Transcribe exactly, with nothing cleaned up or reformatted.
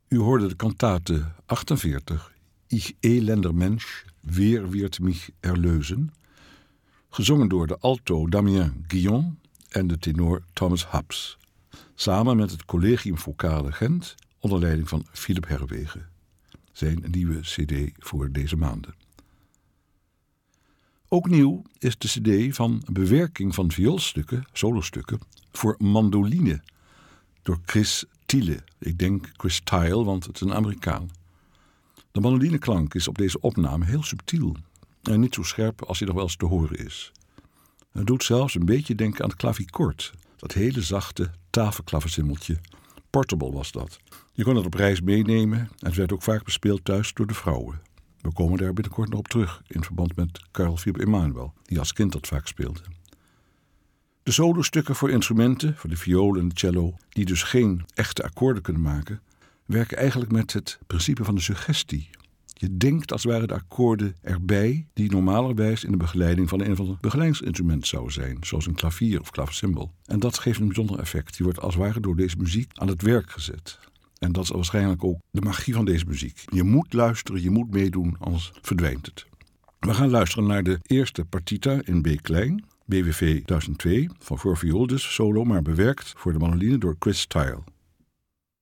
U hoorde de kantate achtenveertig, Ich elender Mensch, wer wird mich erlösen, gezongen door de alto Damien Guillon en de tenor Thomas Haps, samen met het Collegium Vocale Gent onder leiding van Philip Herwegen. Zijn nieuwe cd voor deze maanden. Ook nieuw is de cd van bewerking van vioolstukken, solostukken, voor mandoline door Chris Thiele. Ik denk Chris Tile, want het is een Amerikaan. De mandolineklank is op deze opname heel subtiel en niet zo scherp als hij nog wel eens te horen is. Het doet zelfs een beetje denken aan het clavichord, dat hele zachte tafelklaversimmeltje. Portable was dat. Je kon het op reis meenemen en het werd ook vaak bespeeld thuis door de vrouwen. We komen daar binnenkort nog op terug in verband met Carl Philipp Emanuel, die als kind dat vaak speelde. De solostukken voor instrumenten, voor de viool en de cello, die dus geen echte akkoorden kunnen maken, werken eigenlijk met het principe van de suggestie. Je denkt als het ware de akkoorden erbij die normalerwijs in de begeleiding van een van de begeleidingsinstrumenten zouden zijn, zoals een klavier of klaversymbol. En dat geeft een bijzonder effect. Die wordt als het ware door deze muziek aan het werk gezet. En dat is waarschijnlijk ook de magie van deze muziek. Je moet luisteren, je moet meedoen, anders verdwijnt het. We gaan luisteren naar de eerste partita in B-klein, B W V duizend twee, van voor viool dus, solo, maar bewerkt voor de mandoline door Chris Tile.